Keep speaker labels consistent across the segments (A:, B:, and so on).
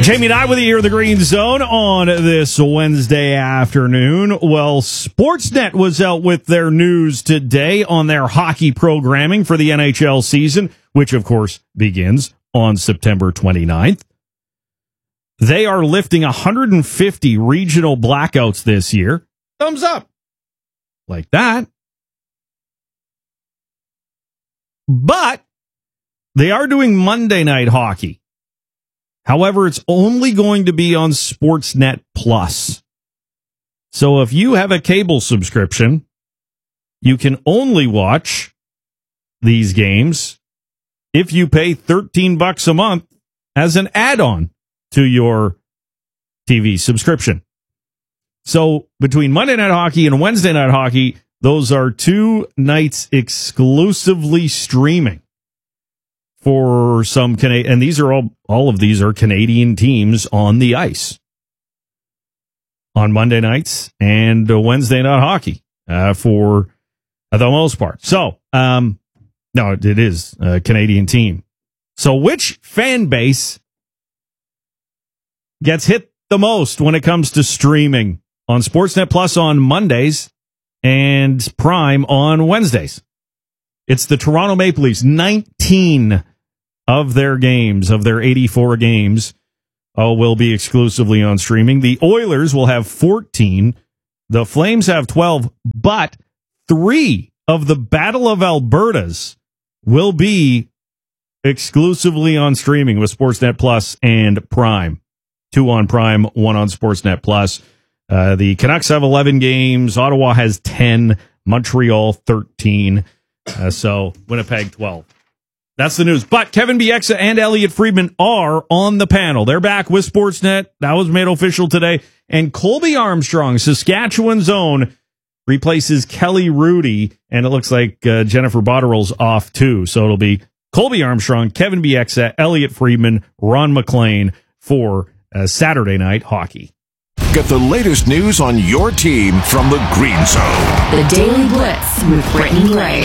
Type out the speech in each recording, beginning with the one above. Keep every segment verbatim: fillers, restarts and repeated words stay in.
A: Jamie and I with you here at the Green Zone on this Wednesday afternoon. Well, Sportsnet was out with their news today on their hockey programming for the N H L season, which, of course, begins on September twenty-ninth. They are lifting one hundred fifty regional blackouts this year. Thumbs up. Like that. But they are doing Monday night hockey. However, it's only going to be on Sportsnet Plus. So if you have a cable subscription, you can only watch these games if you pay thirteen bucks a month as an add-on to your T V subscription. So between Monday Night Hockey and Wednesday Night Hockey, those are two nights exclusively streaming for some Canadian, and these are all, all of these are Canadian teams on the ice on Monday nights and Wednesday Night Hockey uh, for the most part. So, um, no, it is a Canadian team. So which fan base gets hit the most when it comes to streaming on Sportsnet Plus on Mondays and Prime on Wednesdays? It's the Toronto Maple Leafs. nineteen of their games, of their eighty-four games, uh, will be exclusively on streaming. The Oilers will have fourteen. The Flames have twelve, but three of the Battle of Albertas will be exclusively on streaming with Sportsnet Plus and Prime. Two on Prime, one on Sportsnet Plus. Uh, the Canucks have eleven games. Ottawa has ten. Montreal, thirteen. Uh, so Winnipeg, twelve. That's the news. But Kevin Bieksa and Elliot Friedman are on the panel. They're back with Sportsnet. That was made official today. And Colby Armstrong, Saskatchewan's own, replaces Kelly Rudy. And it looks like uh, Jennifer Botterill's off too. So it'll be Colby Armstrong, Kevin Bieksa, Elliot Friedman, Ron McLean for uh, Saturday Night Hockey.
B: Get the latest news on your team from the Green Zone.
C: The Daily Blitz with Brittany Ray.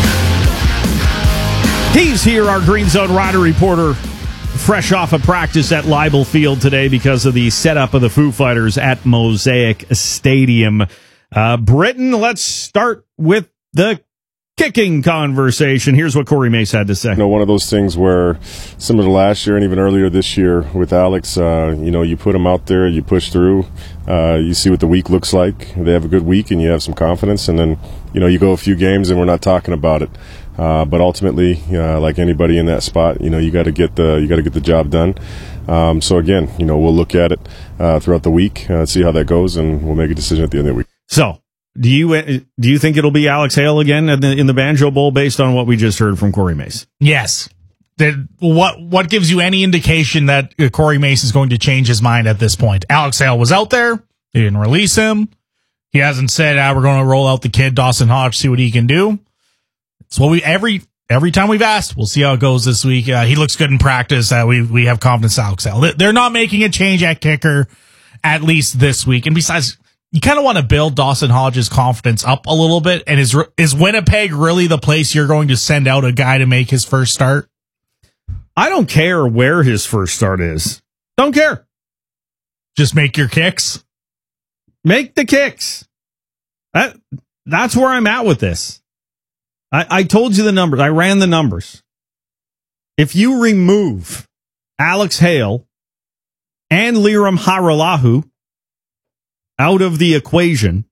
A: He's here, our Green Zone rider reporter, fresh off of practice at Leibel Field today because of the setup of the Foo Fighters at Mosaic Stadium. Uh, Britton, let's start with the kicking conversation. Here's what Corey Mace had to say.
D: You know, one of those things where, similar to last year and even earlier this year with Alex, uh, you know, you put them out there, you push through, uh, you see what the week looks like. They have a good week and you have some confidence, and then, you know, you go a few games and we're not talking about it. Uh, but ultimately, uh, like anybody in that spot, you know, you got to get the you got to get the job done. Um, so again, you know, we'll look at it uh, throughout the week, uh, see how that goes, and we'll make a decision at the end of the week.
A: So, do you do you think it'll be Alex Hale again in the, in the Banjo Bowl based on what we just heard from Corey Mace?
E: Yes. Did, what what gives you any indication that uh, Corey Mace is going to change his mind at this point? Alex Hale was out there. They didn't release him. He hasn't said, ah, we're going to roll out the kid, Dawson Hodge, see what he can do. It's what we every every time we've asked. We'll see how it goes this week. Uh, he looks good in practice. Uh, we we have confidence in Alex Hale. They're not making a change at kicker, at least this week. And besides, you kind of want to build Dawson Hodge's confidence up a little bit. And is is Winnipeg really the place you're going to send out a guy to make his first start?
A: I don't care where his first start is. Don't care.
E: Just make your kicks.
A: Make the kicks. That that's where I'm at with this. I, I told you the numbers. I ran the numbers. If you remove Alex Hale and Liram Haralahu out of the equation,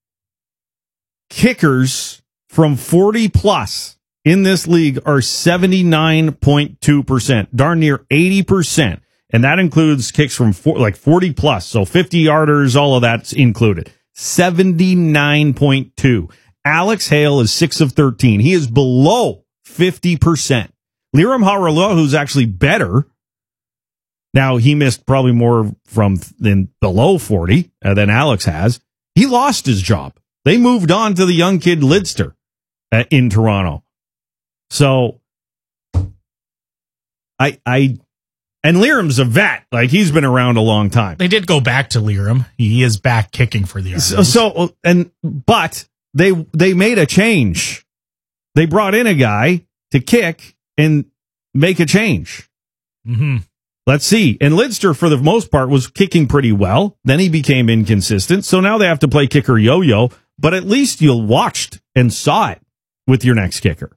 A: kickers from forty plus in this league are seventy-nine point two percent, darn near eighty percent. And that includes kicks from four, like forty plus. So fifty yarders, all of that's included. seventy-nine point two. Alex Hale is six of thirteen. He is below fifty percent. Liram Haralahu, who's actually better. Now, he missed probably more from than below forty uh, than Alex has. He lost his job. They moved on to the young kid Lidster uh, in Toronto. So, I, I, and Liram's a vet. Like, he's been around a long time.
E: They did go back to Liram. He is back kicking for the Argos.
A: So, so, and, but they, they made a change. They brought in a guy to kick and make a change.
E: Mm-hmm.
A: let's see. And Lidster, for the most part, was kicking pretty well. Then he became inconsistent. So now they have to play kicker yo-yo, but at least you watched and saw it with your next kicker.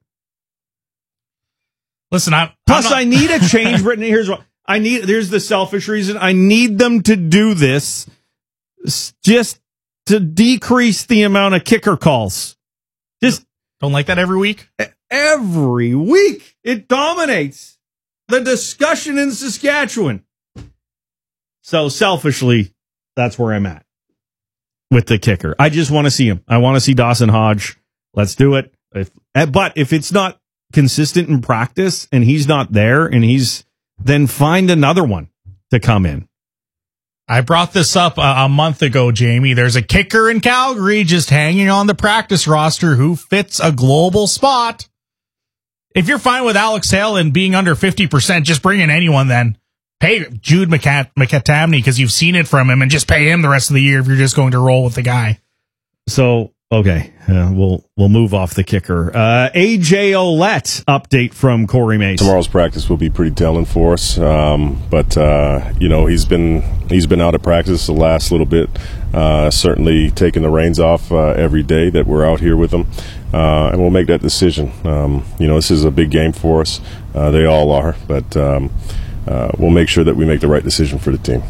E: Listen, I'm,
A: Plus,
E: I'm not-
A: I need a change. Brittany, here's what I need. There's the selfish reason. I need them to do this s- just to decrease the amount of kicker calls. Just
E: don't like that every week.
A: every week, it dominates the discussion in Saskatchewan. So selfishly, that's where I'm at with the kicker. I just want to see him. I want to see Dawson Hodge. Let's do it. If, but if it's not consistent in practice and he's not there and he's, then find another one to come in.
E: I brought this up a, a month ago, Jamie. There's a kicker in Calgary just hanging on the practice roster who fits a global spot. If you're fine with Alex Hale and being under fifty percent, just bring in anyone then. Pay Jude McCat- McCatamney because you've seen it from him, and just pay him the rest of the year if you're just going to roll with the guy.
A: So, okay, uh, we'll we'll move off the kicker. Uh, A J Ouellette update from Corey Mason.
D: Tomorrow's practice will be pretty telling for us, um, but uh, you know he's been he's been out of practice the last little bit. Uh, certainly taking the reins off uh, every day that we're out here with him, uh, and we'll make that decision. Um, you know, this is a big game for us. Uh, they all are, but um, uh, we'll make sure that we make the right decision for the team.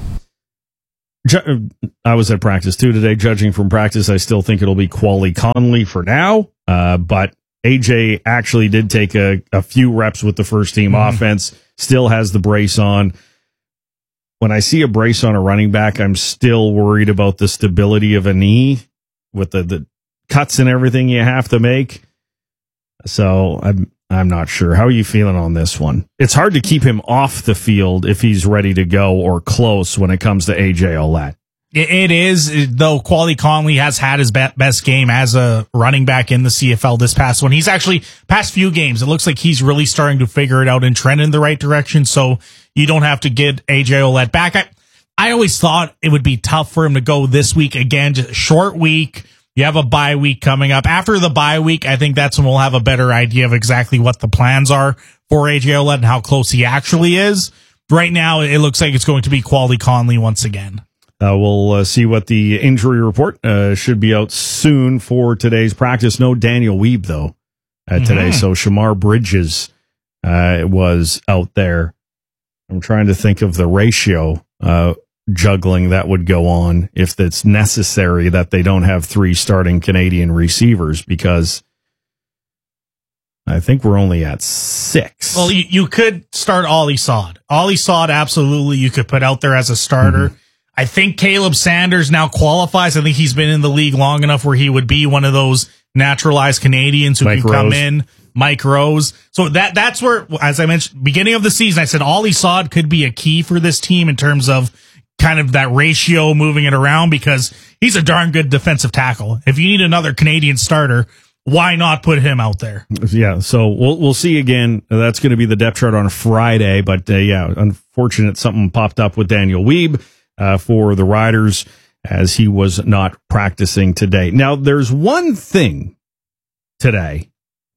A: I was at practice too today. Judging from practice, I still think it'll be Quali Conley for now. Uh, but A J actually did take a, a few reps with the first team mm-hmm. offense, still has the brace on. When I see a brace on a running back, I'm still worried about the stability of a knee with the, the cuts and everything you have to make. So I'm I'm not sure. How are you feeling on this one? It's hard to keep him off the field if he's ready to go or close when it comes to A J Ouellette.
E: It is, though Quali Conley has had his be- best game as a running back in the C F L this past one. He's actually, past few games, it looks like he's really starting to figure it out and trend in the right direction, so you don't have to get A J Ouellette back. I, I always thought it would be tough for him to go this week. Again, just a short week. You have a bye week coming up. After the bye week, I think that's when we'll have a better idea of exactly what the plans are for A J Ouellette and how close he actually is. Right now, it looks like it's going to be Quali Conley once again.
A: Uh, we'll uh, see what the injury report uh, should be out soon for today's practice. No Daniel Weeb, though, uh, mm-hmm. today. So Shamar Bridges uh, was out there. I'm trying to think of the ratio uh, juggling that would go on if it's necessary that they don't have three starting Canadian receivers, because I think we're only at six.
E: Well, you, you could start Ollie Sod. Ollie Sod, absolutely, you could put out there as a starter. Mm-hmm. I think Caleb Sanders now qualifies. I think he's been in the league long enough where he would be one of those naturalized Canadians who Mike can Rose. come in. Mike Rose. So that that's where, as I mentioned, beginning of the season, I said Ollie Sod could be a key for this team in terms of kind of that ratio, moving it around, because he's a darn good defensive tackle. If you need another Canadian starter, why not put him out there?
A: Yeah, so we'll we'll see again. That's going to be the depth chart on Friday. But uh, yeah, unfortunate something popped up with Daniel Weeb uh, for the Riders as he was not practicing today. Now, there's one thing today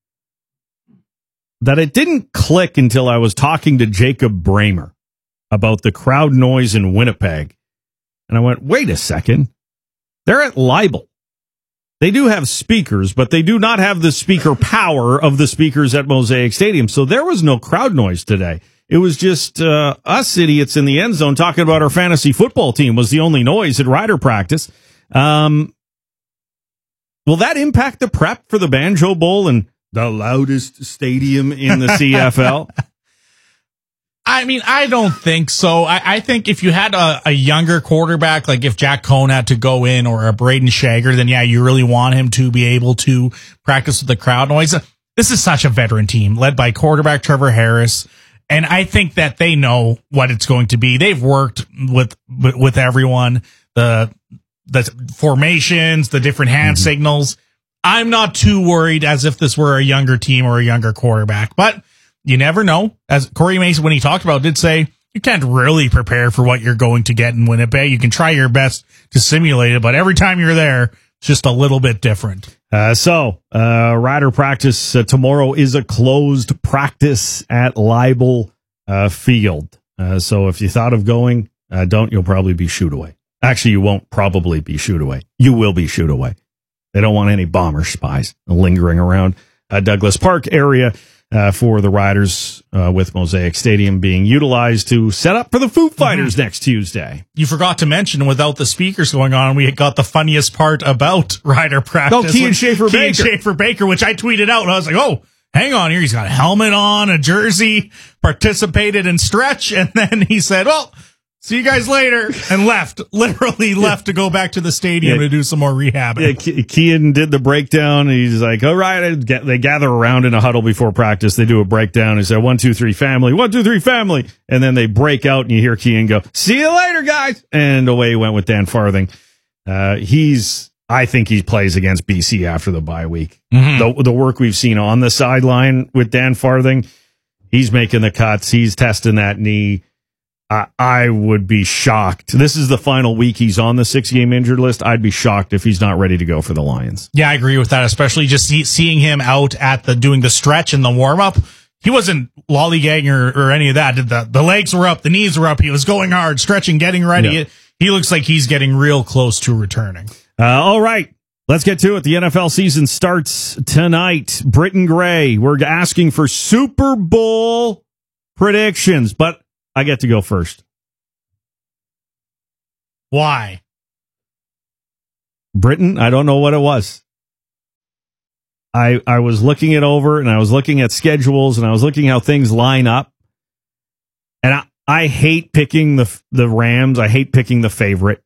A: that it didn't click until I was talking to Jacob Bramer about the crowd noise in Winnipeg. And I went, wait a second. They're at Leibel. They do have speakers, but they do not have the speaker power of the speakers at Mosaic Stadium. So there was no crowd noise today. It was just uh, us idiots in the end zone talking about our fantasy football team was the only noise at Rider practice. Um, will that impact the prep for the Banjo Bowl and the loudest stadium in the C F L?
E: I mean, I don't think so. I, I think if you had a, a younger quarterback, like if Jack Cohn had to go in or a Braden Shager, then yeah, you really want him to be able to practice with the crowd noise. This is such a veteran team led by quarterback Trevor Harris. And I think that they know what it's going to be. They've worked with, with everyone, the, the formations, the different hand mm-hmm. signals. I'm not too worried as if this were a younger team or a younger quarterback, but you never know. As Corey Mason, when he talked about it, did say you can't really prepare for what you're going to get in Winnipeg. You can try your best to simulate it, but every time you're there, it's just a little bit different.
A: Uh, so, uh, Rider practice uh, tomorrow is a closed practice at Leibel uh, Field. Uh, so if you thought of going, uh, don't. You'll probably be shooed away. Actually, you won't probably be shooed away. You will be shooed away. They don't want any bomber spies lingering around uh, Douglas Park area uh, for the Riders, uh, with Mosaic Stadium being utilized to set up for the Foo Fighters mm-hmm. next Tuesday.
E: You forgot to mention, without the speakers going on, we got the funniest part about Rider practice.
A: Oh, Kean Schaefer-Baker.
E: Kean Schaefer-Baker, which I tweeted out, and I was like, oh, hang on here. He's got a helmet on, a jersey, participated in stretch, and then he said, well, see you guys later, and left. Literally left to go back to the stadium yeah. to do some more rehabbing.
A: Yeah, Kean did the breakdown. He's like, all right. They gather around in a huddle before practice. They do a breakdown. He said, one, two, three, family. One, two, three, family. And then they break out, and you hear Kean go, see you later, guys. And away he went with Dan Farthing. Uh, he's, I think he plays against B C after the bye week. Mm-hmm. The, the work we've seen on the sideline with Dan Farthing, he's making the cuts. He's testing that knee. I would be shocked. This is the final week he's on the six-game injured list. I'd be shocked if he's not ready to go for the Lions.
E: Yeah, I agree with that, especially just see, seeing him out at the doing the stretch and the warm-up. He wasn't lollygagging or, or any of that. The, the legs were up, the knees were up. He was going hard, stretching, getting ready. Yeah. He looks like he's getting real close to returning.
A: Uh, all right, let's get to it. The N F L season starts tonight. Britton Gray, we're asking for Super Bowl predictions, but I get to go first.
E: Why?
A: Britain, I don't know what it was. I I was looking it over, and I was looking at schedules, and I was looking how things line up. And I, I hate picking the the Rams. I hate picking the favorite.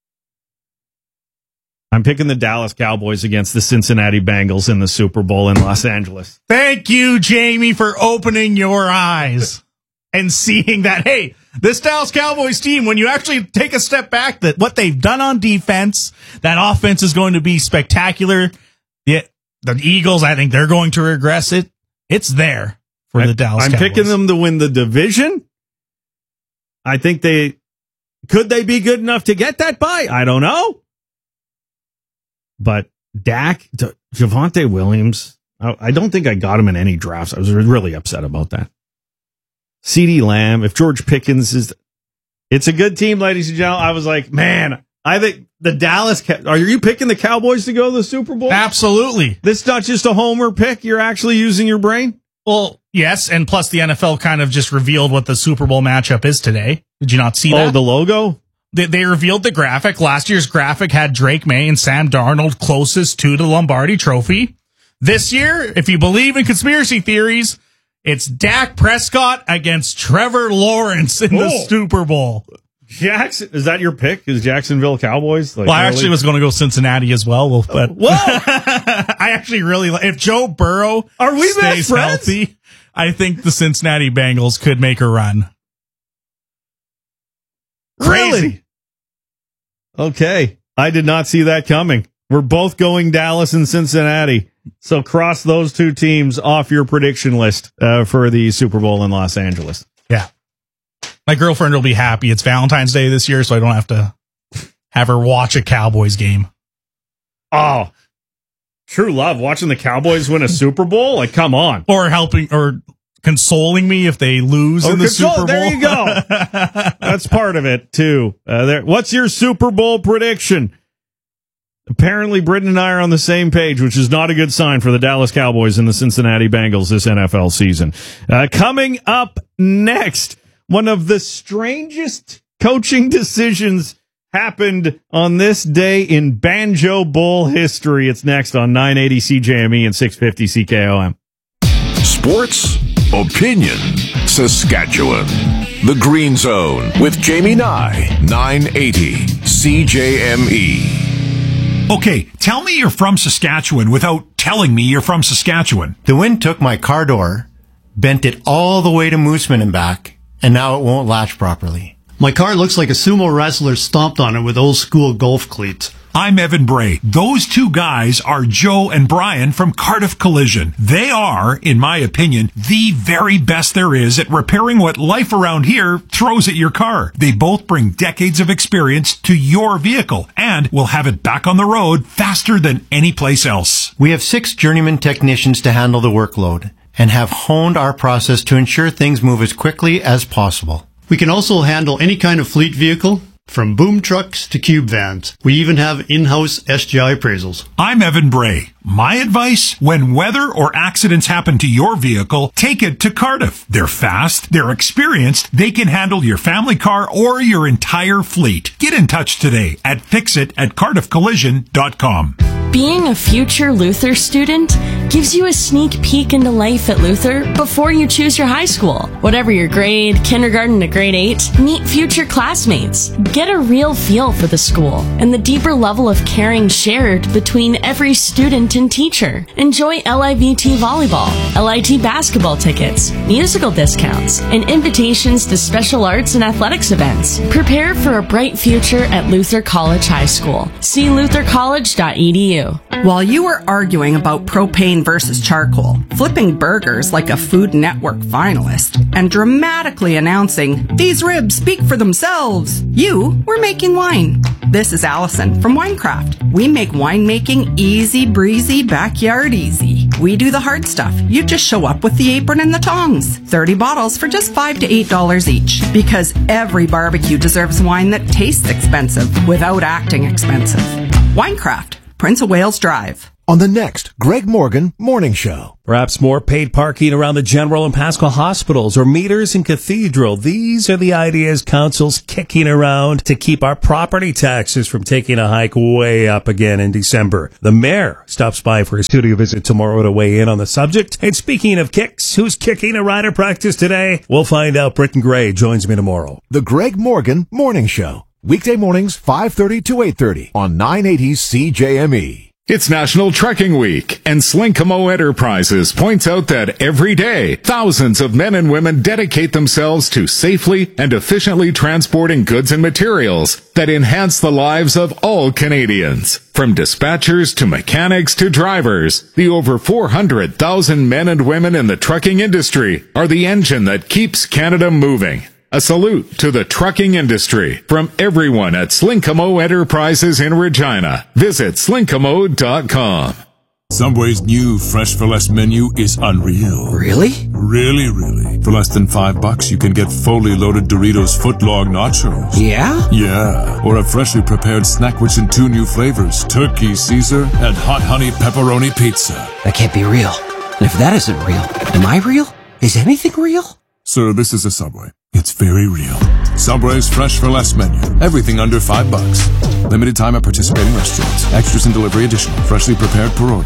A: I'm picking the Dallas Cowboys against the Cincinnati Bengals in the Super Bowl in Los Angeles.
E: Thank you, Jamie, for opening your eyes. And seeing that, hey, this Dallas Cowboys team, when you actually take a step back, that what they've done on defense, that offense is going to be spectacular. Yeah, the Eagles, I think they're going to regress it. It's there for
A: I,
E: the Dallas
A: I'm
E: Cowboys.
A: picking them to win the division. I think they, could they be good enough to get that bye? I don't know. But Dak, Javonte Williams, I, I don't think I got him in any drafts. I was really upset about that. CeeDee Lamb, if George Pickens is, it's a good team, ladies and gentlemen. I was like, man, I think the Dallas, are you picking the Cowboys to go to the Super Bowl?
E: Absolutely.
A: This is not just a homer pick. You're actually using your brain?
E: Well, yes. And plus the N F L kind of just revealed what the Super Bowl matchup is today. Did you not see that?
A: Oh, the logo?
E: They, they revealed the graphic. Last year's graphic had Drake May and Sam Darnold closest to the Lombardi Trophy. This year, if you believe in conspiracy theories, it's Dak Prescott against Trevor Lawrence in the oh. Super Bowl.
A: Jackson, is that your pick? Is Jacksonville Cowboys?
E: Like, well, I actually was going to go Cincinnati as well. But
A: whoa!
E: I actually really like, if Joe Burrow
A: Are we
E: stays healthy, I think the Cincinnati Bengals could make a run.
A: Crazy. Really? Okay. I did not see that coming. We're both going Dallas and Cincinnati. So cross those two teams off your prediction list uh, for the Super Bowl in Los Angeles.
E: Yeah. My girlfriend will be happy. It's Valentine's Day this year, so I don't have to have her watch a Cowboys game.
A: Oh, true love. Watching the Cowboys win a Super Bowl? Like, come on.
E: Or helping or consoling me if they lose or in the console, Super Bowl.
A: There you go. That's part of it, too. Uh, there. What's your Super Bowl prediction? Apparently, Britton and I are on the same page, which is not a good sign for the Dallas Cowboys and the Cincinnati Bengals this N F L season. Uh, coming up next, one of the strangest coaching decisions happened on this day in Banjo Bowl history. It's next on nine eighty C J M E and six fifty C K O M.
B: Sports, opinion, Saskatchewan. The Green Zone with Jamie Nye, nine eighty C J M E.
F: Okay, tell me you're from Saskatchewan without telling me you're from Saskatchewan.
G: The wind took my car door, bent it all the way to Mooseman and back, and now it won't latch properly.
H: My car looks like a sumo wrestler stomped on it with old school golf cleats.
F: I'm Evan Bray. Those two guys are Joe and Brian from Cardiff Collision. They are, in my opinion, the very best there is at repairing what life around here throws at your car. They both bring decades of experience to your vehicle and will have it back on the road faster than any place else.
G: We have six journeyman technicians to handle the workload and have honed our process to ensure things move as quickly as possible.
H: We can also handle any kind of fleet vehicle, from boom trucks to cube vans. We even have in-house S G I appraisals.
F: I'm Evan Bray. My advice, when weather or accidents happen to your vehicle, take it to Cardiff. They're fast, they're experienced, they can handle your family car or your entire fleet. Get in touch today at fixit at cardiff collision dot com.
I: Being a future Luther student gives you a sneak peek into life at Luther before you choose your high school. Whatever your grade, kindergarten to grade eight, meet future classmates. Get a real feel for the school and the deeper level of caring shared between every student and teacher. Enjoy L I V T volleyball, L I T basketball tickets, musical discounts, and invitations to special arts and athletics events. Prepare for a bright future at Luther College High School. See luther college dot e d u.
J: While you were arguing about propane versus charcoal, flipping burgers like a Food Network finalist, and dramatically announcing, "These ribs speak for themselves," you were making wine. This is Allison from Winecraft. We make winemaking easy breezy, backyard easy. We do the hard stuff. You just show up with the apron and the tongs. thirty bottles for just five to eight dollars each. Because every barbecue deserves wine that tastes expensive without acting expensive. Winecraft, Prince of Wales Drive.
K: On the next Greg Morgan Morning Show.
L: Perhaps more paid parking around the General and Pascal hospitals or meters in Cathedral. These are the ideas council's kicking around to keep our property taxes from taking a hike way up again in December. The mayor stops by for a studio visit tomorrow to weigh in on the subject. And speaking of kicks, who's kicking a rider practice today? We'll find out. Britton Gray joins me tomorrow.
K: The Greg Morgan Morning Show. Weekday mornings, five thirty to eight thirty on nine eighty C J M E.
M: It's National Trekking Week, and Slinkamo Enterprises points out that every day, thousands of men and women dedicate themselves to safely and efficiently transporting goods and materials that enhance the lives of all Canadians. From dispatchers to mechanics to drivers, the over four hundred thousand men and women in the trucking industry are the engine that keeps Canada moving. A salute to the trucking industry from everyone at Slinkamo Enterprises in Regina. Visit slinkamo dot com.
N: Subway's new Fresh for Less menu is unreal.
O: Really?
N: Really, really. For less than five bucks, you can get fully loaded Doritos footlong nachos.
O: Yeah?
N: Yeah. Or a freshly prepared snack which in two new flavors, Turkey Caesar and Hot Honey Pepperoni Pizza.
O: That can't be real. And if that isn't real, am I real? Is anything real?
N: Sir, this is a Subway. It's very real. Subway's Fresh for Less menu. Everything under five bucks. Limited time at participating restaurants. Extras and delivery additional. Freshly prepared per order.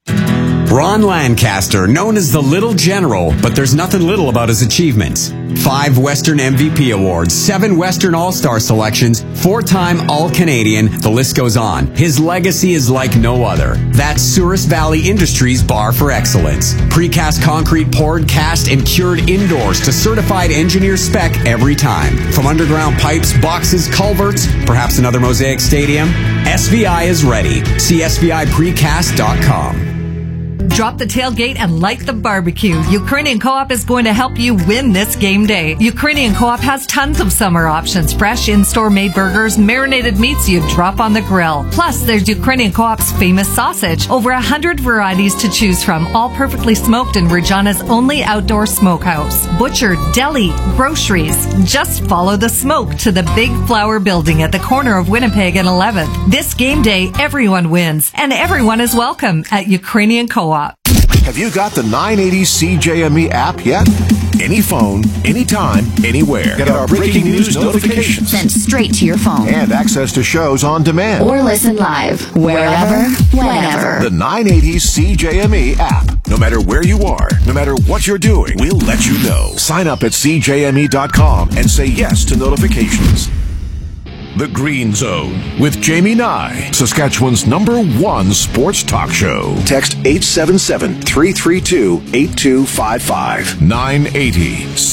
P: Ron Lancaster, known as the Little General, but there's nothing little about his achievements. Five Western M V P awards, seven Western All-Star selections, four-time All-Canadian, the list goes on. His legacy is like no other. That's Souris Valley Industries Bar for Excellence. Precast concrete poured, cast, and cured indoors to certified engineer spec every time. From underground pipes, boxes, culverts, perhaps another Mosaic Stadium, S V I is ready. See S V I precast dot com.
Q: Drop the tailgate and light the barbecue. Ukrainian Co-op is going to help you win this game day. Ukrainian Co-op has tons of summer options. Fresh in-store made burgers, marinated meats you drop on the grill. Plus, there's Ukrainian Co-op's famous sausage. Over a hundred varieties to choose from, all perfectly smoked in Regina's only outdoor smokehouse. Butcher, deli, groceries. Just follow the smoke to the Big Flower Building at the corner of Winnipeg and eleventh. This game day, everyone wins, and everyone is welcome at Ukrainian Co-op.
K: Have you got the nine eighty C J M E app yet? Any phone, anytime, anywhere. Get our breaking news notifications
C: sent straight to your phone.
K: And access to shows on demand.
C: Or listen live, wherever, whenever.
K: The nine eighty C J M E app. No matter where you are, no matter what you're doing, we'll let you know. Sign up at c j m e dot com and say yes to notifications. The Green Zone with Jamie Nye, Saskatchewan's number one sports talk show. Text eight seven seven, three three two, eight two five five. nine eighty